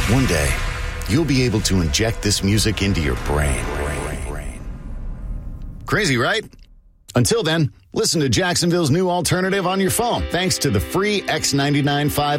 One day, you'll be able to inject this music into your brain. Crazy, right? Until then, listen to Jacksonville's new alternative on your phone, thanks to the free X99.5